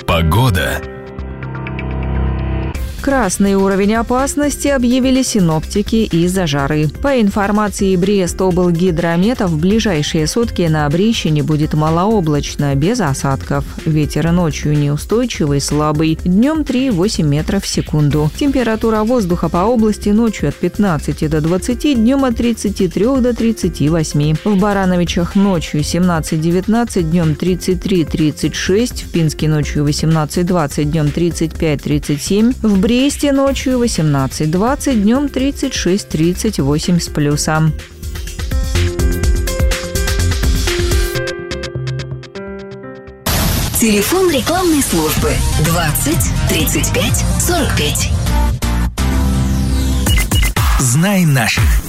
Погода. Красный уровень опасности объявили синоптики из-за жары. По информации Брест-облгидромета, в ближайшие сутки на Брещине будет малооблачно, без осадков. Ветер ночью неустойчивый, слабый, днем 3,8 метров в секунду. Температура воздуха по области ночью от 15 до 20, днем от 33 до 38. В Барановичах ночью 17-19, днем 33-36, в Пинске ночью 18-20, днем 35-37, в Бресте ночью 18-20, днем 36-38 с плюсом. Телефон рекламной службы 20 35 45. Знай наших.